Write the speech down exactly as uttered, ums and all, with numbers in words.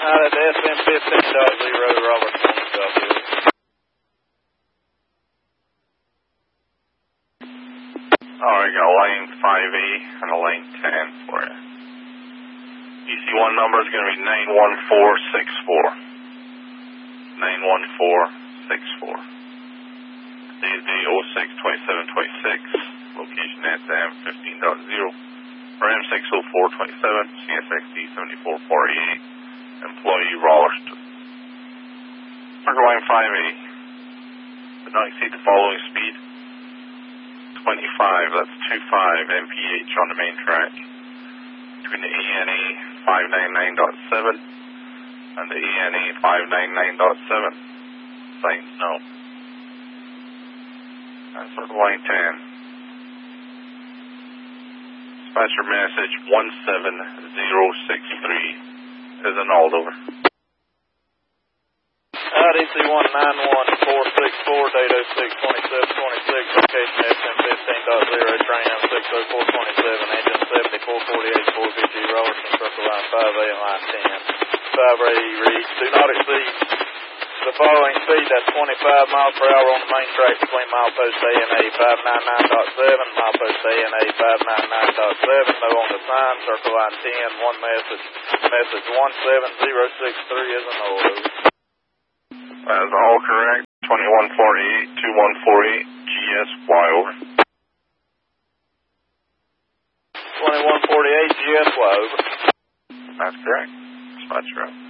Out at the S M fifteen dot zero, Robert. Alright, got a lane five A and a lane ten for you. E C one number is going to be nine one four six four. nine one four six four. D D oh six twenty-seven twenty-six. Location at M fifteen dot zero. R M six oh four twenty-seven. C S X D seventy-four forty-eight. Employee Rollerston. Circle line five A. Would not exceed the following speed. twenty-five, that's twenty-five M P H on the main track. Between the E N A five ninety-nine point seven and the E N A five ninety-nine point seven. Signs no. And circle line ten. Dispatcher message one seven zero six three is annulled, over. Out E C one nine one four six four, date oh six twenty-seven twenty-six, location S M fifteen dot zero, train M six oh four twenty-seven, engine seventy-four forty-eight, four V G Rollerston, circle line five A and line ten. five A reads, do not exceed the following speed, that's twenty-five miles per hour on the main track between milepost A and A five ninety-nine point seven, milepost A and A five ninety-nine point seven, no on the sign, circle line ten, one message, message one seven zero six three is an order. That is all correct. twenty-one forty-eight, twenty-one forty-eight, G S Y, over. twenty-one forty-eight, G S Y, over. That's correct. Dispatcher out.